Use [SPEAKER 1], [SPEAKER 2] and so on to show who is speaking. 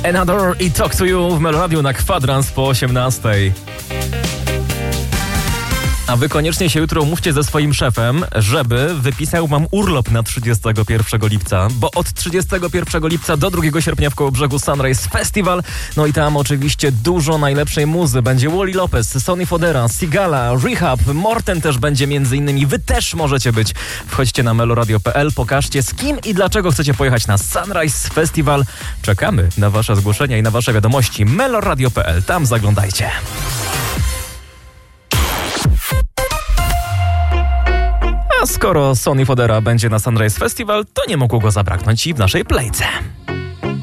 [SPEAKER 1] Another i Talk to You w Meloradiu na kwadrans po 18. A wy koniecznie się jutro umówcie ze swoim szefem, żeby wypisał wam urlop na 31 lipca, bo od 31 lipca do 2 sierpnia w Kołobrzegu Sunrise Festival. No i tam oczywiście dużo najlepszej muzy. Będzie Wally Lopez, Sonny Fodera, Sigala, Rehab, Morten też będzie między innymi. Wy też możecie być. Wchodźcie na meloradio.pl, pokażcie z kim i dlaczego chcecie pojechać na Sunrise Festival. Czekamy na wasze zgłoszenia i na wasze wiadomości. meloradio.pl, tam zaglądajcie. A skoro Sonny Fodera będzie na Sunrise Festival, to nie mogło go zabraknąć i w naszej playce.